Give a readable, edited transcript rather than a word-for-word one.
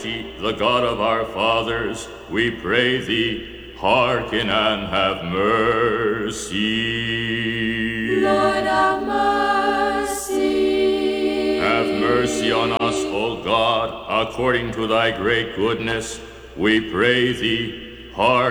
Almighty, the God of our fathers, we pray thee, hearken and have mercy. Lord, have mercy. Have mercy on us, O God, according to thy great goodness, we pray thee, hearken